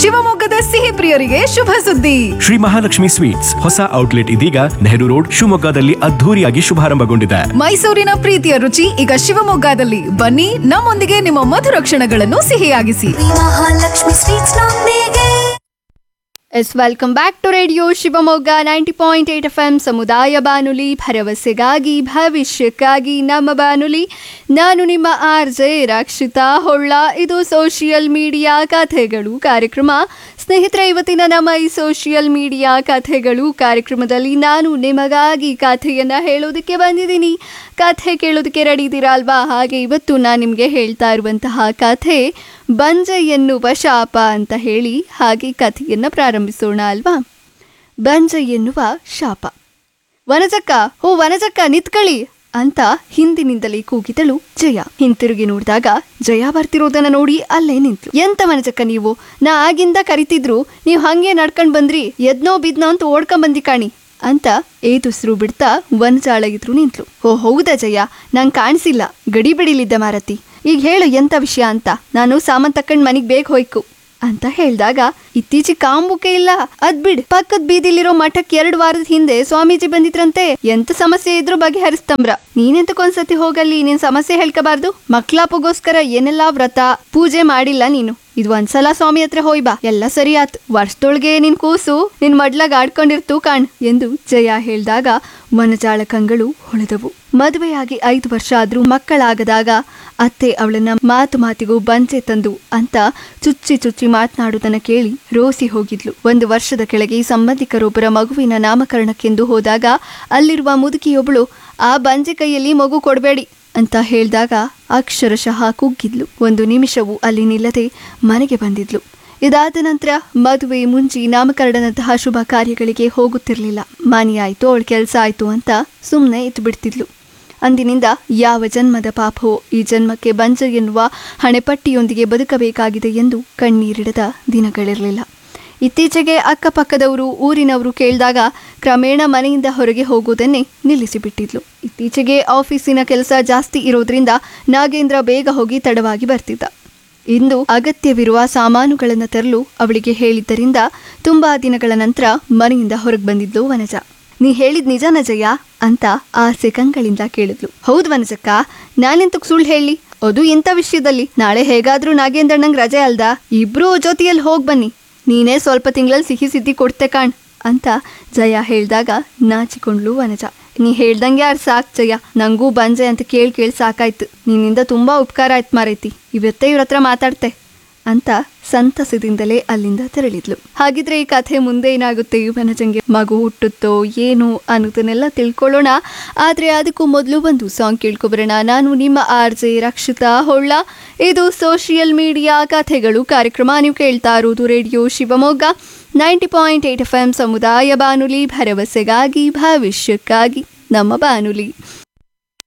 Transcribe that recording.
ಶಿವಮೊಗ್ಗದ ಸಿಹಿ ಪ್ರಿಯರಿಗೆ ಶುಭ ಸುದ್ದಿ. ಶ್ರೀ ಮಹಾಲಕ್ಷ್ಮಿ ಸ್ವೀಟ್ಸ್ ಹೊಸ ಔಟ್ಲೆಟ್ ಇದೀಗ ನೆಹರು ರೋಡ್ ಶಿವಮೊಗ್ಗದಲ್ಲಿ ಅದ್ಧೂರಿಯಾಗಿ ಶುಭಾರಂಭಗೊಂಡಿದೆ. ಮೈಸೂರಿನ ಪ್ರೀತಿಯ ರುಚಿ ಈಗ ಶಿವಮೊಗ್ಗದಲ್ಲಿ. ಬನ್ನಿ, ನಮ್ಮೊಂದಿಗೆ ನಿಮ್ಮ ಮಧುರ ಕ್ಷಣಗಳನ್ನು ಸಿಹಿಯಾಗಿಸಿ. ಮಹಾಲಕ್ಷ್ಮಿ ಸ್ವೀಟ್ಸ್ ನೊಂದಿಗೆ. Welcome back to radio Shivamogga 90.8 FM ಸಮುದಾಯ ಬಾನುಲಿ, ಭರವಸೆಗಾಗಿ ಭವಿಷ್ಯಕ್ಕಾಗಿ ನಮ್ಮ ಬಾನುಲಿ. ನಾನು ನಿಮ್ಮ RJ ರಕ್ಷಿತಾ ಹೊಳ್ಳ. ಇದು ಸೋಷಿಯಲ್ ಮೀಡಿಯಾ ಕಥೆಗಳು ಕಾರ್ಯಕ್ರಮ. ಸ್ನೇಹಿತರೆ, ಇವತ್ತಿನ ನಮ್ಮ ಈ ಸೋಷಿಯಲ್ ಮೀಡಿಯಾ ಕಥೆಗಳು ಕಾರ್ಯಕ್ರಮದಲ್ಲಿ ನಾನು ನಿಮಗಾಗಿ ಕಥೆಯನ್ನು ಹೇಳೋದಕ್ಕೆ ಬಂದಿದ್ದೀನಿ. ಕಥೆ ಕೇಳೋದಕ್ಕೆ ರೆಡಿ ಇದ್ದೀರಾ ಅಲ್ವಾ? ಹಾಗೆ ಇವತ್ತು ನಾನು ನಿಮಗೆ ಹೇಳ್ತಾ ಇರುವಂತಹ ಕಥೆ ಬಂಜೆ ಎನ್ನುವ ಶಾಪ ಅಂತ ಹೇಳಿ ಹಾಗೆ ಕಥೆಯನ್ನು ಪ್ರಾರಂಭಿಸೋಣ ಅಲ್ವಾ. ಬಂಜೆ ಎನ್ನುವ ಶಾಪ. ವನಜಕ್ಕ, ಓ ವನಜಕ್ಕ ನಿತ್ಕಳಿ ಅಂತ ಹಿಂದಿನಿಂದಲೇ ಕೂಗಿದಳು ಜಯ. ಹಿಂತಿರುಗಿ ನೋಡಿದಾಗ ಜಯ ಬರ್ತಿರೋದನ್ನ ನೋಡಿ ಅಲ್ಲೇ ನಿಂತ್ಲು. ಎಂತ ವನಜಕ್ಕ ನೀವು? ನಾ ಆಗಿಂದ ಕರಿತಿದ್ರು, ನೀವು ಹಂಗೆ ನಡ್ಕೊಂಡ್ ಬಂದ್ರಿ, ಎದ್ನೋ ಬಿದ್ನೋ ಅಂತ ಓಡ್ಕೊಂಡ್ ಬಂದಿ ಕಾಣಿ ಅಂತ ಏದುಸ್ರು ಬಿಡ್ತಾ ವನಜಾಳ ಎದುರು ನಿಂತ್ಲು. ಓ ಹೌದಾ ಜಯ, ನಂಗೆ ಕಾಣಿಸಿಲ್ಲ, ಗಡಿ ಬಿಡಿಲಿದ್ದ ಮಾರತಿ. ಈಗ ಹೇಳು ಎಂತ ವಿಷಯ ಅಂತ, ನಾನು ಸಾಮಾನ್ ತಕೊಂಡ್ ಮನಿಗ್ ಬೇಗ ಹೋಯ್ಕು ಅಂತ ಹೇಳ್ದಾಗ, ಇತ್ತೀಚೆಗೆ ಕಾಂಬುಕೆ ಇಲ್ಲ, ಅದ್ ಬಿಡ್, ಪಕ್ಕದ ಬೀದಿಲಿರೋ ಮಠಕ್ಕೆ 2 ವಾರದ ಹಿಂದೆ ಸ್ವಾಮೀಜಿ ಬಂದಿದ್ರಂತೆ. ಎಂತ ಸಮಸ್ಯೆ ಇದ್ರು ಬಗೆಹರಿಸ್ತಂಬ್ರ. ನೀನೆಂತಕ್ಕೊಂದ್ಸತಿ ಹೋಗಲ್ಲಿ, ನಿನ್ ಸಮಸ್ಯೆ ಹೇಳ್ಕಬಾರ್ದು? ಮಕ್ಳಾಪಗೋಸ್ಕರ ಏನೆಲ್ಲಾ ವ್ರತ ಪೂಜೆ ಮಾಡಿಲ್ಲ ನೀನು? ಇದು ಒಂದ್ಸಲ ಸ್ವಾಮಿ ಹತ್ರ ಹೋಯ್ ಬಾ, ಎಲ್ಲ ಸರಿ ಆತ್. ವರ್ಷದೊಳಗೆ ನಿನ್ ಕೂಸು ನಿನ್ ಮಡ್ಲಾಗ ಆಡ್ಕೊಂಡಿರ್ತು ಕಾಣ್ ಎಂದು ಜಯ ಹೇಳ್ದಾಗ ವನಜಾಳ ಕಂಗಳು ಹೊಳೆದವು. ಮದುವೆಯಾಗಿ 5 ವರ್ಷ ಆದ್ರೂ ಮಕ್ಕಳಾಗದಾಗ ಅತ್ತೆ ಅವಳನ್ನ ಮಾತಿಗೂ ಬಂಜೆ ತಂದು ಅಂತ ಚುಚ್ಚಿ ಚುಚ್ಚಿ ಮಾತನಾಡುವುದನ್ನ ಕೇಳಿ ರೋಸಿ ಹೋಗಿದ್ಲು. 1 ವರ್ಷದ ಕೆಳಗೆ ಸಂಬಂಧಿಕರೊಬ್ಬರ ಮಗುವಿನ ನಾಮಕರಣಕ್ಕೆಂದು ಹೋದಾಗ ಅಲ್ಲಿರುವ ಮುದುಕಿಯೊಬ್ಬಳು, ಆ ಬಂಜೆ ಕೈಯಲ್ಲಿ ಮಗು ಕೊಡಬೇಡಿ ಅಂತ ಹೇಳಿದಾಗ ಅಕ್ಷರಶಃ ಕುಗ್ಗಿದ್ಲು. 1 ನಿಮಿಷವೂ ಅಲ್ಲಿ ನಿಲ್ಲದೆ ಮನೆಗೆ ಬಂದಿದ್ಲು. ಇದಾದ ನಂತರ ಮದುವೆ, ಮುಂಜಿ, ನಾಮಕರಣದಂತಹ ಶುಭ ಕಾರ್ಯಗಳಿಗೆ ಹೋಗುತ್ತಿರಲಿಲ್ಲ. ಮನೆಯಾಯ್ತು, ಅವಳ ಕೆಲಸ ಆಯ್ತು ಅಂತ ಸುಮ್ಮನೆ ಇತ್ತು ಬಿಡ್ತಿದ್ಲು. ಅಂದಿನಿಂದ ಯಾವ ಜನ್ಮದ ಪಾಪವೋ ಈ ಜನ್ಮಕ್ಕೆ ಬಂಜೆ ಎನ್ನುವ ಹಣೆಪಟ್ಟಿಯೊಂದಿಗೆ ಬದುಕಬೇಕಾಗಿದೆ ಎಂದು ಕಣ್ಣೀರಿಡದ ದಿನಗಳಿರಲಿಲ್ಲ. ಇತ್ತೀಚೆಗೆ ಅಕ್ಕಪಕ್ಕದವರು, ಊರಿನವರು ಕೇಳಿದಾಗ ಕ್ರಮೇಣ ಮನೆಯಿಂದ ಹೊರಗೆ ಹೋಗೋದನ್ನೇ ನಿಲ್ಲಿಸಿಬಿಟ್ಟಿದ್ಲು. ಇತ್ತೀಚೆಗೆ ಆಫೀಸಿನ ಕೆಲಸ ಜಾಸ್ತಿ ಇರೋದ್ರಿಂದ ನಾಗೇಂದ್ರ ಬೇಗ ಹೋಗಿ ತಡವಾಗಿ ಬರ್ತಿದ್ದ. ಇಂದು ಅಗತ್ಯವಿರುವ ಸಾಮಾನುಗಳನ್ನು ತರಲು ಅವಳಿಗೆ ಹೇಳಿದ್ದರಿಂದ ತುಂಬಾ ದಿನಗಳ ನಂತರ ಮನೆಯಿಂದ ಹೊರಗೆ ಬಂದಿದ್ಲು ವನಜ. ನೀ ಹೇಳಿದ್ ನಿಜಾನ ಜಯ ಅಂತ ಆಸೆ ಕಂಗಳಿಂದ ಕೇಳಿದ್ಲು. ಹೌದು ವನಜಕ್ಕ, ನಾನೆಂತಕ್ ಸುಳ್ಳು ಹೇಳಿ? ಅದು ಇಂಥ ವಿಷಯದಲ್ಲಿ ನಾಳೆ ಹೇಗಾದ್ರೂ ನಾಗೇಂದ್ರಣ್ಣಂಗ್ ರಜೆ ಅಲ್ದಾ, ಇಬ್ರು ಜೊತೆಯಲ್ಲಿ ಹೋಗ್ ಬನ್ನಿ, ನೀನೇ ಸ್ವಲ್ಪ ತಿಂಗಳಲ್ಲಿ ಸಿಹಿ ಸಿದ್ಧಿ ಕೊಡ್ತೆ ಕಾಣ್ ಅಂತ ಜಯ ಹೇಳ್ದಾಗ ನಾಚಿಕೊಂಡ್ಲು ವನಜ. ನೀ ಹೇಳ್ದಂಗೆ ಯಾರು ಸಾಕ್ ಜಯ, ನಂಗೂ ಬಂಜೆ ಅಂತ ಕೇಳಿ ಸಾಕಾಯ್ತು. ನಿನ್ನಿಂದ ತುಂಬಾ ಉಪಕಾರ ಆಯ್ತು ಮಾರೈತಿ, ಇವತ್ತೇ ಇವ್ರ ಹತ್ರ ಮಾತಾಡ್ತೆ ಅಂತ ಸಂತಸದಿಂದಲೇ ಅಲ್ಲಿಂದ ತೆರಳಿದ್ಲು. ಹಾಗಿದ್ರೆ ಈ ಕಥೆ ಮುಂದೆ ಏನಾಗುತ್ತೆ, ವನಜಂಗೆ ಮಗು ಹುಟ್ಟುತ್ತೋ ಏನು ಅನ್ನೋದನ್ನೆಲ್ಲ ತಿಳ್ಕೊಳ್ಳೋಣ. ಆದ್ರೆ ಅದಕ್ಕೂ ಮೊದಲು ಒಂದು ಸಾಂಗ್ ಕೇಳ್ಕೊಬರೋಣ. ನಾನು ನಿಮ್ಮ RJ ರಕ್ಷಿತಾ ಹೊಳ್ಳ. ಇದು ಸೋಷಿಯಲ್ ಮೀಡಿಯಾ ಕಥೆಗಳು ಕಾರ್ಯಕ್ರಮ. ನೀವು ಕೇಳ್ತಾ ಇರೋದು ರೇಡಿಯೋ ಶಿವಮೊಗ್ಗ 90.8 FM ಸಮುದಾಯ ಬಾನುಲಿ, ಭರವಸೆಗಾಗಿ ಭವಿಷ್ಯಕ್ಕಾಗಿ ನಮ್ಮ ಬಾನುಲಿ.